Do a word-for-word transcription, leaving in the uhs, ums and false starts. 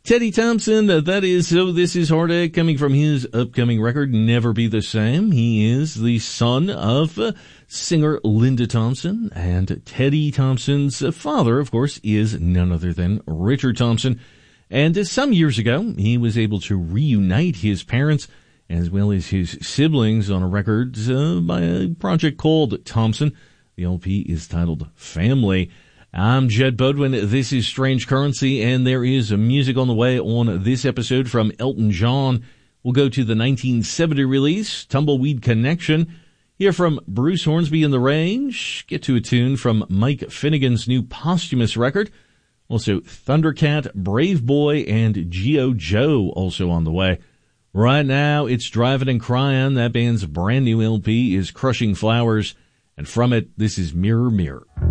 Teddy Thompson, uh, that is So This Is Heartache, coming from his upcoming record, Never Be the Same. He is the son of uh, singer Linda Thompson, and Teddy Thompson's uh, father, of course, is none other than Richard Thompson. And uh, some years ago, he was able to reunite his parents as well as his siblings on a record uh, by a project called Thompson. The L P is titled Family. I'm Jed Bodwin. This is Strange Currency, and there is music on the way on this episode from Elton John. We'll go to the nineteen seventy release, Tumbleweed Connection. Hear from Bruce Hornsby and the Range. Get to a tune from Mike Finnegan's new posthumous record. Also, Thundercat, Brave Boy, and G O. Joe also on the way. Right now, it's Driving and Crying. That band's brand new L P is Crushing Flowers. And from it, this is Mirror Mirror.